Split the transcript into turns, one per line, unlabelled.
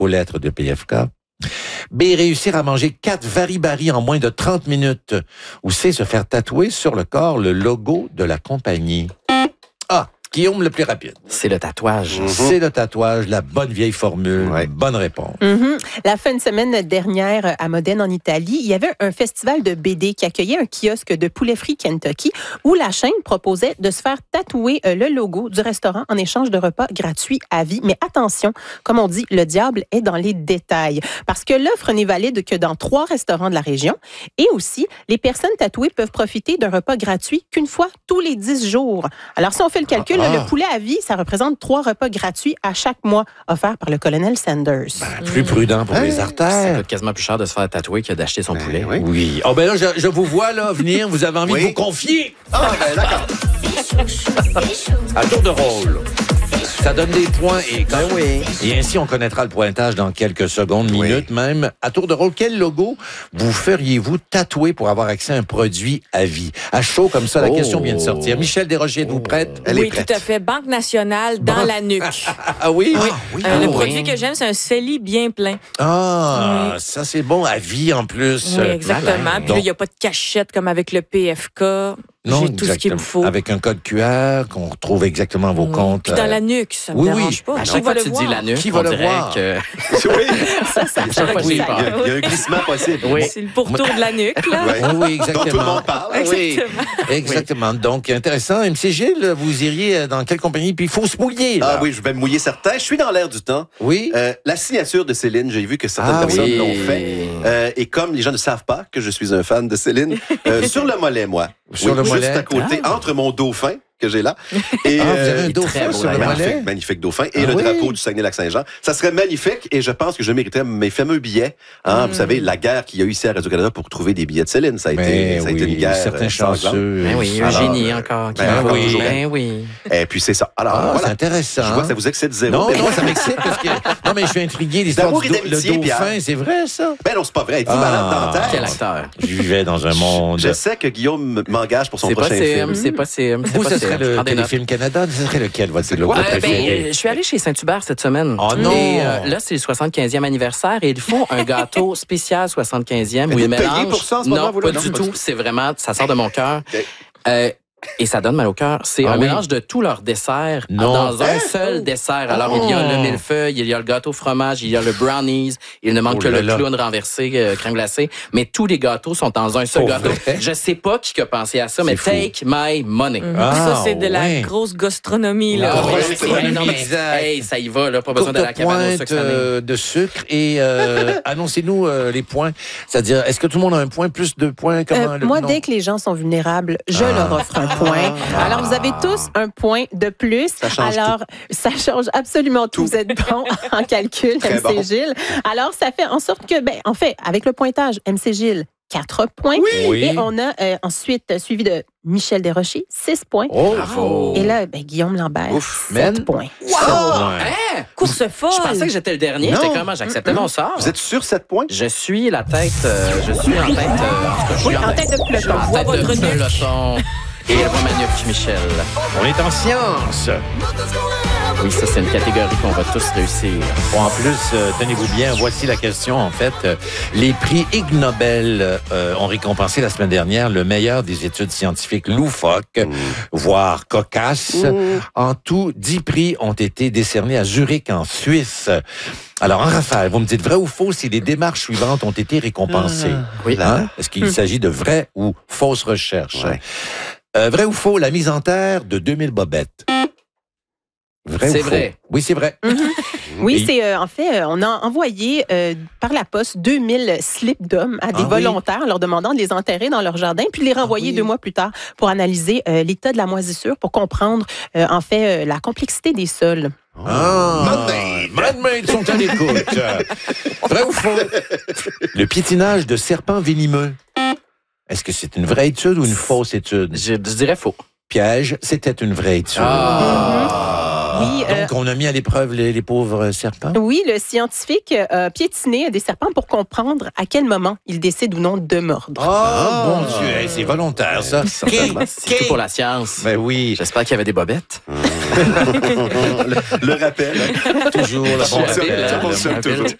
aux lettres de PFK. B, réussir à manger 4 vari-bari en moins de 30 minutes. Ou C, se faire tatouer sur le corps le logo de la compagnie. A, Guillaume, le plus rapide.
C'est le tatouage.
C'est le tatouage, la bonne vieille formule.
Ouais.
Bonne réponse.
La fin de semaine dernière, à Modène, en Italie, il y avait un festival de BD qui accueillait un kiosque de poulet frit Kentucky où la chaîne proposait de se faire tatouer le logo du restaurant en échange de repas gratuits à vie. Mais attention, comme on dit, le diable est dans les détails. Parce que l'offre n'est valide que dans 3 restaurants de la région. Et aussi, les personnes tatouées peuvent profiter d'un repas gratuit qu'une fois tous les 10 jours. Alors, si on fait le calcul, le poulet à vie, ça représente 3 repas gratuits à chaque mois offerts par le colonel Sanders.
Plus prudent pour les
Ça
artères.
coûte quasiment plus cher de se faire tatouer que d'acheter son poulet.
oui.
Oui. Oh ben là, je vous vois là venir. Vous avez envie de vous confier.
Ah, ben d'accord.
À tour de rôle. Ça donne des points et quand
oui.
Et ainsi, on connaîtra le pointage dans quelques secondes, minutes même. À tour de rôle, quel logo vous feriez-vous tatouer pour avoir accès à un produit à vie? À chaud comme ça, la question vient de sortir. Michel Desrochers, êtes-vous prête?
Elle est
Oui,
prête.
tout à fait. Banque nationale dans la nuque.
Ah oui?
Le produit que j'aime, c'est un CELI bien plein.
Ah, ça c'est bon, à vie en plus.
Oui, exactement. Puis là, il n'y a pas de cachette comme avec le PFK.
Non,
J'ai tout ce qu'il me faut.
Avec un code QR, qu'on retrouve exactement vos comptes.
Puis dans la nuque, ça me
oui,
dérange pas.
À
Qui
chaque
va
fois que
le
tu dis
voir?
la nuque,
Qui va
on
le
dirait
voir?
que...
Oui,
Ça
chaque fois, j'ai peur.
il y a un glissement possible.
Oui.
C'est le pourtour de la nuque, là.
Ouais.
Oui,
Dont
exactement.
tout le monde parle.
Oui, exactement. Donc, intéressant. MC Gilles, vous iriez dans quelle compagnie? Puis il faut se mouiller, là.
Ah oui, je vais me mouiller certain. Je suis dans l'air du temps.
Oui?
La signature de Céline, j'ai vu que certaines personnes
oui.
l'ont fait. Et comme les gens ne savent pas que je suis un fan de Céline, sur le mollet, moi.
Sur le mollet.
Juste à côté, entre mon dauphin que j'ai là. Et,
Vous avez un
très
dauphin
beau,
sur le
d'ailleurs.
mollet?
magnifique dauphin. Et
Ah
le
oui?
drapeau du Saguenay-Lac-Saint-Jean. Ça serait magnifique et je pense que je mériterais mes fameux billets. Hein, Vous savez, la guerre qu'il y a eu ici à Radio-Canada pour trouver des billets de Céline. Ça a été une guerre.
certains
sanglante.
chanceux.
Ben oui,
Alors,
Eugénie encore. Qui
ben
va
oui.
toujours. Ben oui.
Et puis c'est ça. Alors,
Ah,
voilà.
c'est intéressant.
Je vois que ça vous excite zéro.
Non,
mais
non,
moi,
ça m'excite parce que... Non, mais je suis intrigué. L'histoire
D'amour
du
et d'amitié,
le dauphin,
Pierre.
c'est vrai, ça?
Ben non, c'est pas vrai. Êtes-vous malade dans la
Quel
tête?
acteur.
Je vivais dans un monde...
Je sais que Guillaume m'engage pour son
C'est
prochain film.
possible, c'est possible.
Vous, ce serait le
Prends des notes.
Téléfilm Canada? Ce serait lequel, votre logo
quoi?
préféré?
Je suis allé chez Saint-Hubert cette semaine.
Oh non!
Et là, c'est le 75e anniversaire et ils font un gâteau spécial 75e où
vous
ils
payez
mélangent...
pour ça en ce moment,
Non,
vous,
pas
là?
du
Non,
tout. C'est vraiment... Ça sort de mon cœur.
OK.
Et ça donne mal au cœur. C'est
Ah
un
oui?
mélange de tous leurs desserts
Non.
dans un seul dessert. Alors, il y a le millefeuille, il y a le gâteau fromage, il y a le brownies, il ne manque
Oh
que
là
le
là.
clown renversé, crème glacée. Mais tous les gâteaux sont dans un seul
Pour
gâteau.
vrai?
Je sais pas qui a pensé à ça, mais
fou.
take my money.
Ah,
Ça, c'est de la
ouais.
grosse gastronomie, là.
Ah, ouais,
Ouais,
c'est
hey, non, mais,
exact.
hey, ça y va, là, pas besoin
Courte
de la cabane au
pointe
sucre cette année.
de sucre et annoncez-nous les points. C'est-à-dire, est-ce que tout le monde a un point, plus de points? Comment
Moi,
non?
dès que les gens sont vulnérables, je leur offre un point. Alors, vous avez tous un point de plus.
Ça change
Alors, ça change absolument tout. Vous êtes bon en calcul,
Très
MC
bon.
Gilles. Alors, ça fait en sorte que, en fait, avec le pointage, MC Gilles, 4 points.
Oui.
Et on a ensuite suivi de Michel Desrochers, 6 points.
Oh,
Bravo.
Et là, Guillaume Lambert,
Ouf.
7
Men.
points.
Ouais.
Hein?
Course folle.
Je pensais que j'étais le dernier.
Non.
J'étais comment? J'acceptais mon sort.
Vous êtes sûr 7 points?
Je suis la tête. Je suis en tête. En tout cas, je suis
Oui, en tête de peloton.
Je suis en
Vois
tête
votre
de
nuque.
peloton. Et elle voit ma nuque, Michel.
On est en science.
Oui, ça, c'est une catégorie qu'on va tous réussir.
Bon, en plus, tenez-vous bien, voici la question. En fait, les prix Ig Nobel ont récompensé la semaine dernière le meilleur des études scientifiques loufoques, voire cocasses. En tout, 10 prix ont été décernés à Zurich, en Suisse. Alors, en rafale, vous me dites vrai ou faux si les démarches suivantes ont été récompensées?
Oui.
Hein? Est-ce qu'il s'agit de vraies ou fausses recherches?
Ouais.
Vrai ou faux, la mise en terre de 2000 bobettes? Vrai ou
C'est
faux?
vrai.
Oui, c'est vrai.
Oui,
Et-
c'est en fait, on a envoyé par la poste 2000 slips d'hommes à des
Ah oui?
volontaires, en leur demandant de les enterrer dans leur jardin, puis de les renvoyer
oui.
2 mois plus tard pour analyser l'état de la moisissure, pour comprendre en fait la complexité des sols.
Ah, Madmaid sont à l'écoute. Vrai ou faux? Le piétinage de serpents venimeux. Est-ce que c'est une vraie étude ou une fausse étude?
Je dirais faux.
Piège, c'était une vraie étude.
Ah.
Oui,
Donc, on a mis à l'épreuve les pauvres serpents?
Oui, le scientifique a piétiné des serpents pour comprendre à quel moment ils décident ou non de mordre.
Oh, mon Dieu, hey, c'est volontaire, ça.
Certainement.
C'est tout pour la science.
Ben oui.
J'espère qu'il y avait des bobettes.
Le rappel.
Toujours le bon
Ça fonctionne
rappel.
toujours.